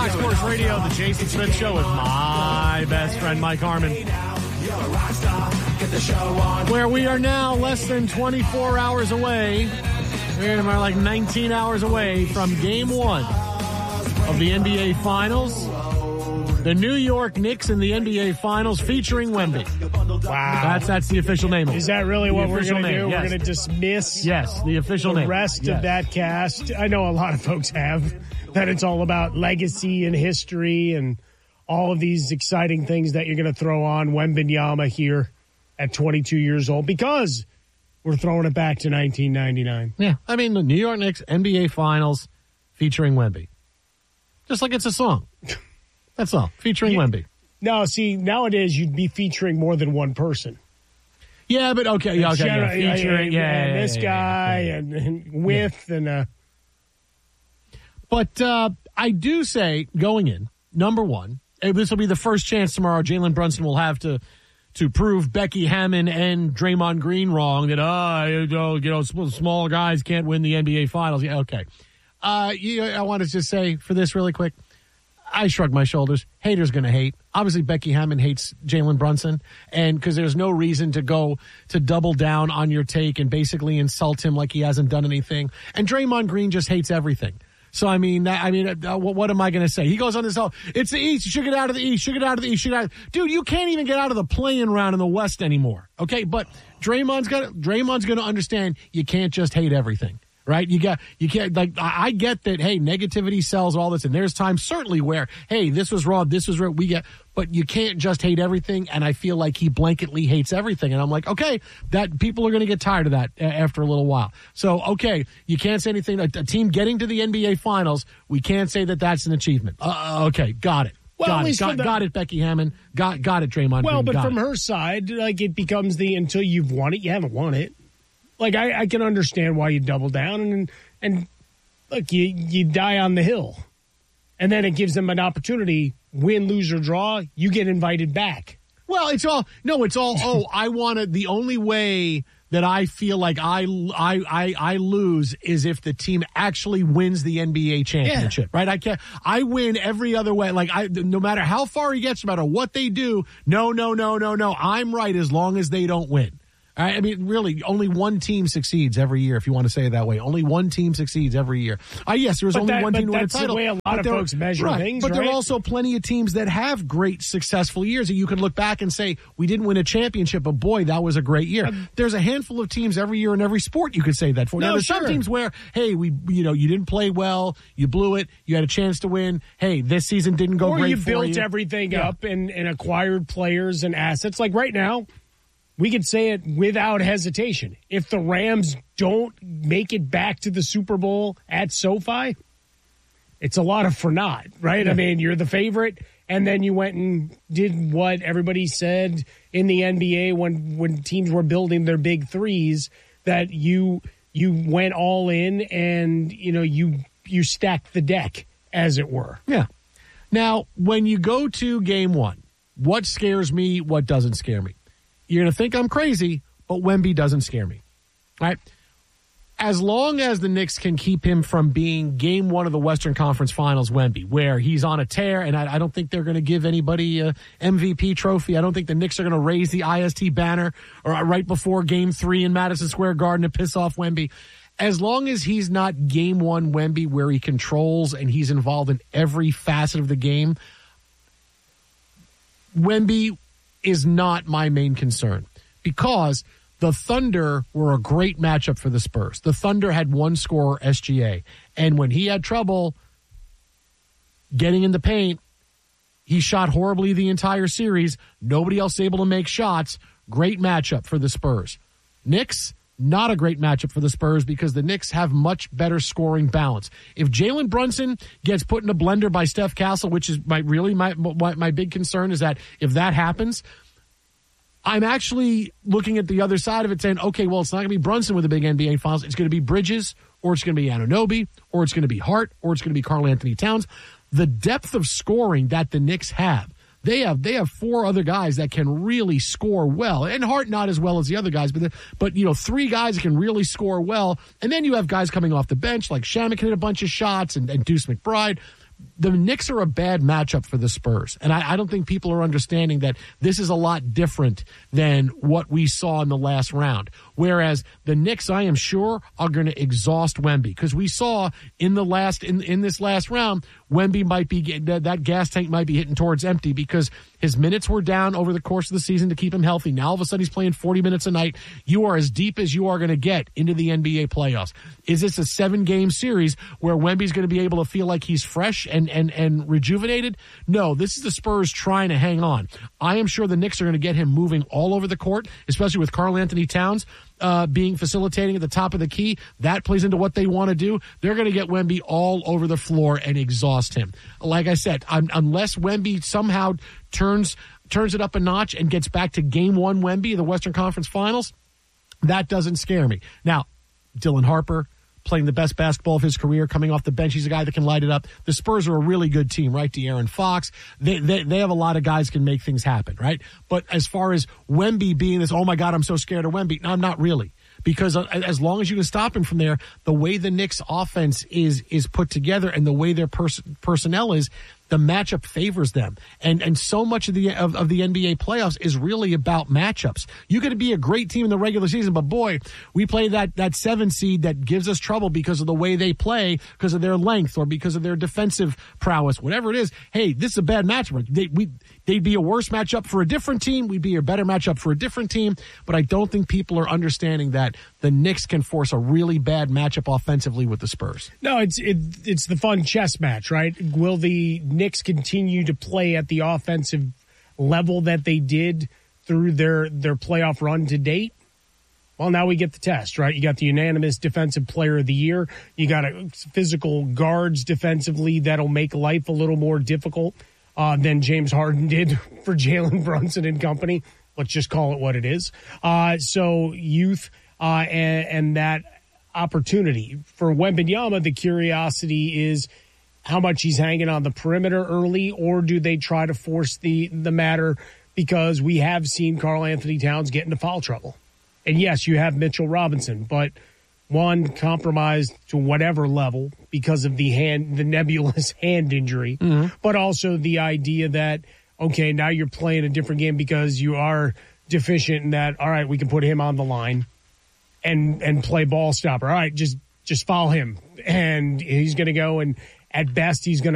Fox Sports Radio, the Jason Smith Show with my best friend, Mike Harmon. Where we are now less than 24 hours away. We're like 19 hours away from Game 1 of the NBA Finals. The New York Knicks in the NBA Finals featuring Wemby. Wow. That's the official name of it. Is that really what we're going to do? Yes. We're going to dismiss the official the name. rest of that cast. I know a lot of folks have that it's all about legacy and history and all of these exciting things that you're going to throw on Wembanyama here at 22 years old because we're throwing it back to 1999. Yeah. I mean, the New York Knicks NBA Finals featuring Wemby. Just like it's a song. That's all. Featuring Wemby. No, see, nowadays you'd be featuring more than one person. Yeah, but okay. Yeah, okay. Yeah, featuring, this guy and with and. But I do say, going in, number one, this will be the first chance tomorrow Jalen Brunson will have to prove Becky Hammon and Draymond Green wrong that, small guys can't win the NBA Finals. Yeah, okay. I want to just say for this really quick, I shrug my shoulders. Haters going to hate. Obviously, Becky Hammon hates Jalen Brunson, and because there's no reason to go to double down on your take and basically insult him like he hasn't done anything. And Draymond Green just hates everything. So, what am I going to say? He goes on this whole, it's the East. You should get out of the East. Dude, you can't even get out of the play-in round in the West anymore. Okay, but Draymond's going to understand you can't just hate everything. Right? You can't, I get that, hey, negativity sells all this, and there's times certainly where, hey, this was wrong, but you can't just hate everything, and I feel like he blanketly hates everything, and I'm like, okay, that people are going to get tired of that after a little while. So, okay, you can't say anything, a team getting to the NBA Finals, we can't say that that's an achievement. Okay, got it. Well, got it, Becky Hammon. Got it, Draymond. Well, Green, but from her side, it becomes until you've won it, you haven't won it. I can understand why you double down and look, you die on the hill. And then it gives them an opportunity, win, lose, or draw, you get invited back. Well, I wanted the only way that I feel like I lose is if the team actually wins the NBA championship, right? I win every other way. No matter how far he gets, no matter what they do, no, I'm right as long as they don't win. I mean, really, only one team succeeds every year, if you want to say it that way. Only one team succeeds every year. Yes, there was only one team to win a title. That's the way a lot of folks measure things, But right? there are also plenty of teams that have great, successful years that you can look back and say, we didn't win a championship, but boy, that was a great year. There's a handful of teams every year in every sport you could say that for. Now, there's some teams where, hey, you didn't play well, you blew it, you had a chance to win. Hey, this season didn't go great for you. Or you built everything up and acquired players and assets. Like right now, we could say it without hesitation. If the Rams don't make it back to the Super Bowl at SoFi, it's a lot of for naught, right? Yeah. I mean, you're the favorite, and then you went and did what everybody said in the NBA when teams were building their big threes, that you went all in and, you stacked the deck, as it were. Yeah. Now, when you go to Game 1, what scares me, what doesn't scare me? You're going to think I'm crazy, but Wemby doesn't scare me, right? As long as the Knicks can keep him from being Game 1 of the Western Conference Finals Wemby, where he's on a tear, and I don't think they're going to give anybody a MVP trophy. I don't think the Knicks are going to raise the IST banner right before Game 3 in Madison Square Garden to piss off Wemby. As long as he's not Game 1 Wemby, where he controls and he's involved in every facet of the game, Wemby is not my main concern, because the Thunder were a great matchup for the Spurs. The Thunder had one scorer, SGA, and when he had trouble getting in the paint, he shot horribly the entire series. Nobody else able to make shots. Great matchup for the Spurs. Knicks, not a great matchup for the Spurs, because the Knicks have much better scoring balance. If Jalen Brunson gets put in a blender by Steph Castle, which is my big concern, is that if that happens, I'm actually looking at the other side of it saying, okay, well, it's not going to be Brunson with the big NBA Finals. It's going to be Bridges, or it's going to be Anunoby, or it's going to be Hart, or it's going to be Karl Anthony Towns. The depth of scoring that the Knicks have, they have four other guys that can really score well, and Hart not as well as the other guys, but three guys that can really score well, and then you have guys coming off the bench like Shamet can hit a bunch of shots, and Deuce McBride. the Knicks are a bad matchup for the Spurs. And I don't think people are understanding that this is a lot different than what we saw in the last round. Whereas the Knicks, I am sure, are going to exhaust Wemby, because we saw in this last round, Wemby might be that gas tank might be hitting towards empty because his minutes were down over the course of the season to keep him healthy. Now all of a sudden he's playing 40 minutes a night. You are as deep as you are going to get into the NBA playoffs. Is this a 7-game series where Wemby's going to be able to feel like he's fresh and rejuvenated? No, this is the Spurs trying to hang on. I am sure the Knicks are going to get him moving all over the court, especially with Karl Anthony Towns being facilitating at the top of the key. That plays into what they want to do. They're going to get Wemby all over the floor and exhaust him. Like I said, unless Wemby somehow turns it up a notch and gets back to game one Wemby of the Western Conference Finals, that doesn't scare me. Now, Dylan Harper playing the best basketball of his career, coming off the bench. He's a guy that can light it up. The Spurs are a really good team, right? De'Aaron Fox. They have a lot of guys can make things happen, right? But as far as Wemby being this, oh my God, I'm so scared of Wemby. No, I'm not really. Because as long as you can stop him from there, the way the Knicks offense is put together and the way their personnel is, the matchup favors them. And so much of the NBA playoffs is really about matchups. You could be a great team in the regular season, but boy, we play that 7 seed that gives us trouble because of the way they play, because of their length or because of their defensive prowess, whatever it is. Hey, this is a bad matchup. They'd be a worse matchup for a different team. We'd be a better matchup for a different team. But I don't think people are understanding that the Knicks can force a really bad matchup offensively with the Spurs. No, it's the fun chess match, right? Will the Knicks continue to play at the offensive level that they did through their playoff run to date? Well, now we get the test, right? You got the unanimous defensive player of the year. You got physical guards defensively that'll make life a little more difficult than James Harden did for Jalen Brunson and company. Let's just call it what it is. So youth and that opportunity. For Wembanyama, the curiosity is how much he's hanging on the perimeter early, or do they try to force the matter, because we have seen Karl Anthony Towns get into foul trouble. And yes, you have Mitchell Robinson, but one compromised to whatever level because of the nebulous hand injury, but also the idea that, okay, now you're playing a different game because you are deficient in that, all right, we can put him on the line and play ball stopper. All right, just foul him. And he's going to go, and at best he's going to